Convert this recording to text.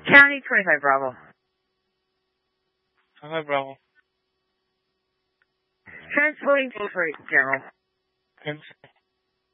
County 25 Bravo. 25 Bravo. Transporting to for General. 10.